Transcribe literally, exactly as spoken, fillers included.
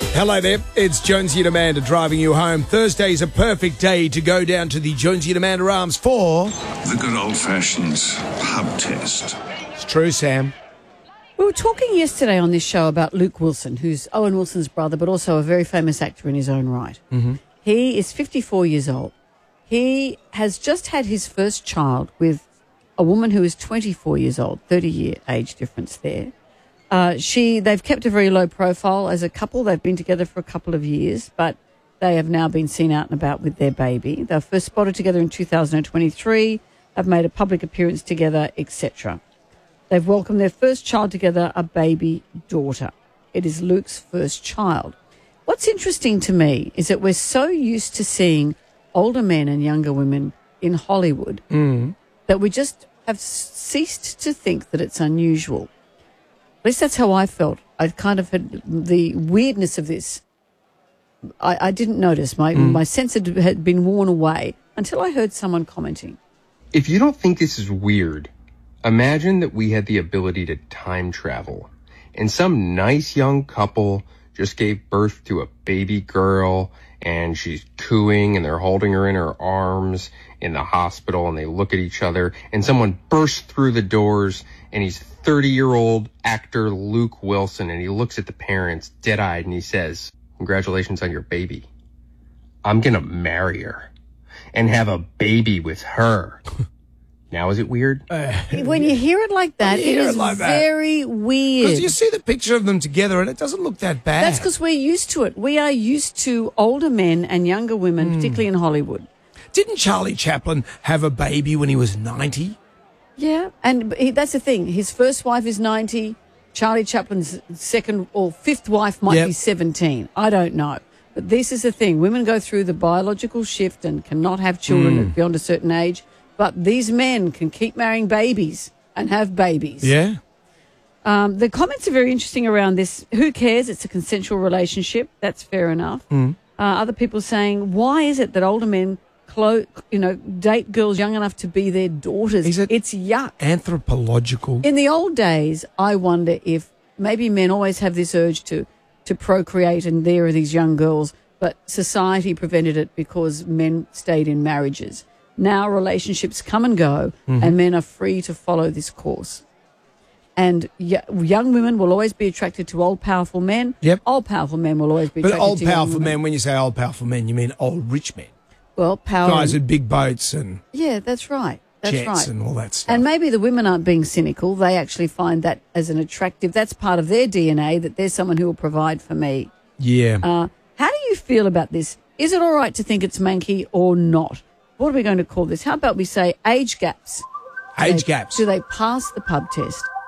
Hello there, it's Jonesy and Amanda driving you home. Thursday's a perfect day to go down to the Jonesy and Amanda Arms for... the good old-fashioned pub test. It's true, Sam. We were talking yesterday on this show about Luke Wilson, who's Owen Wilson's brother, but also a very famous actor in his own right. Mm-hmm. He is fifty-four years old. He has just had his first child with a woman who is twenty-four years old, thirty-year age difference there. Uh, she, they've kept a very low profile as a couple. They've been together for a couple of years, but they have now been seen out and about with their baby. They were first spotted together in two thousand twenty-three, have made a public appearance together, et cetera. They've welcomed their first child together, a baby daughter. It is Luke's first child. What's interesting to me is that we're so used to seeing older men and younger women in Hollywood Mm. that we just have ceased to think that it's unusual. At least that's how I felt. I kind of had the weirdness of this. I, I didn't notice. My, Mm. my sense had, had been worn away until I heard someone commenting. If you don't think this is weird, imagine that we had the ability to time travel and some nice young couple just gave birth to a baby girl and she's cooing and they're holding her in her arms in the hospital and they look at each other and someone bursts through the doors and he's thirty-year-old actor Luke Wilson and he looks at the parents dead-eyed and he says, "Congratulations on your baby. I'm gonna marry her and have a baby with her." Now is it weird? Uh, When you hear it like that, When you it hear is it like that. very weird. Because you see the picture of them together and it doesn't look that bad. That's because we're used to it. We are used to older men and younger women, Mm. particularly in Hollywood. Didn't Charlie Chaplin have a baby when he was ninety? Yeah, and he, that's the thing. His first wife is ninety. Charlie Chaplin's second or fifth wife might Yep. be seventeen. I don't know. But this is the thing. Women go through the biological shift and cannot have children Mm. beyond a certain age. But these men can keep marrying babies and have babies. Yeah. Um, the comments are very interesting around this. Who cares? It's a consensual relationship. That's fair enough. Mm. Uh, other people saying, why is it that older men, clo- you know, date girls young enough to be their daughters? Is it- It's yuck. Anthropological. In the old days, I wonder if maybe men always have this urge to, to procreate, and there are these young girls, but society prevented it because men stayed in marriages. Now relationships come and go, Mm-hmm. and men are free to follow this course. And y- young women will always be attracted to old, powerful men. Yep. Old, powerful men will always be But attracted old to young powerful women. men, when you say old powerful men, you mean old rich men. Well, power. Guys and- with big boats and yeah, that's right. That's jets right. and all that stuff. And maybe the women aren't being cynical. They actually find that as an attractive, that's part of their D N A, that there's someone who will provide for me. yeah. Uh, how do you feel about this? Is it all right to think it's manky or not? What are we going to call this? How about we say age gaps? Age They- gaps. Do they pass the pub test?